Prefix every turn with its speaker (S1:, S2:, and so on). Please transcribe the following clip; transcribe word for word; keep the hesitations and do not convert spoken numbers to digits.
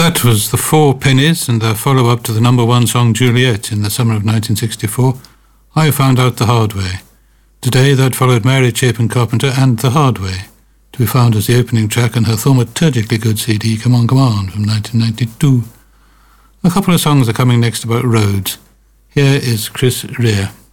S1: That was the Four Pennies and their follow-up to the number one song Juliet in the summer of nineteen sixty-four, I Found Out the Hard Way. Today that followed Mary Chapin Carpenter and The Hard Way, to be found as the opening track on her thaumaturgically good C D Come On Come On from nineteen ninety-two. A couple of songs are coming next about roads. Here is Chris Rea.